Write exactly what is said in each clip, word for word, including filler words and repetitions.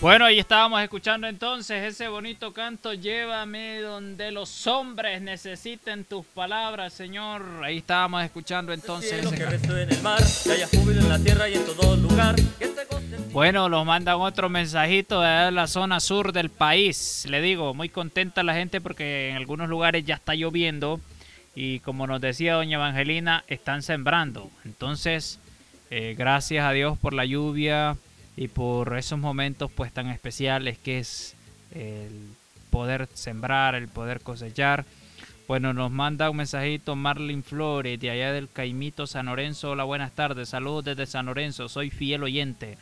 Bueno, ahí estábamos escuchando entonces ese bonito canto, llévame donde los hombres necesiten tus palabras, Señor. Ahí estábamos escuchando entonces cielo ese que canto. resuene en el mar, que haya júbilo en la tierra y en todo lugar. Que te goce- Bueno, nos mandan otro mensajito de la zona sur del país. Le digo, muy contenta la gente porque en algunos lugares ya está lloviendo y como nos decía doña Evangelina, están sembrando. Entonces, eh, gracias a Dios por la lluvia y por esos momentos pues tan especiales que es el poder sembrar, el poder cosechar. Bueno, nos manda un mensajito Marlin Flores de allá del Caimito San Lorenzo. Hola, buenas tardes. Saludos desde San Lorenzo. Soy fiel oyente.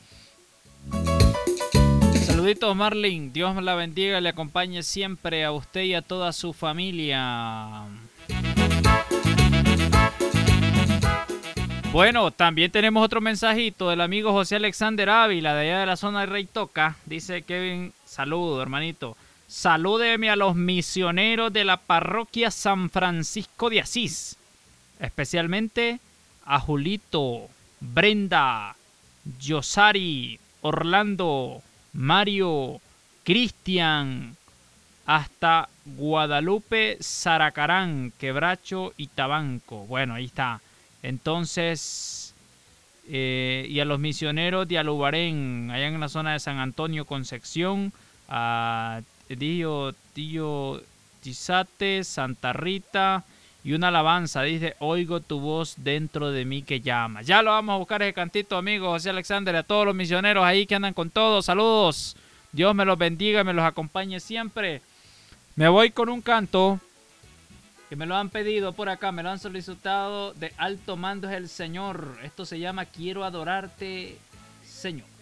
Saluditos Marlin, Dios la bendiga y le acompañe siempre a usted y a toda su familia. Bueno, también tenemos otro mensajito del amigo José Alexander Ávila, de allá de la zona de Rey Toca. Dice Kevin, saludo hermanito. Salúdeme a los misioneros de la parroquia San Francisco de Asís. Especialmente a Julito, Brenda, Yosari, Orlando, Mario, Cristian, hasta Guadalupe, Zaracarán, Quebracho y Tabanco. Bueno, ahí está. Entonces, eh, y a los misioneros de Alubarén, allá en la zona de San Antonio, Concepción, a Tío, Tío Tizate, Santa Rita, y una alabanza, dice, oigo tu voz dentro de mí que llama. Ya lo vamos a buscar ese cantito, amigo José Alexander, a todos los misioneros ahí que andan con todos, saludos. Dios me los bendiga y me los acompañe siempre. Me voy con un canto que me lo han pedido por acá, me lo han solicitado, de alto mando es el Señor. Esto se llama Quiero adorarte, Señor.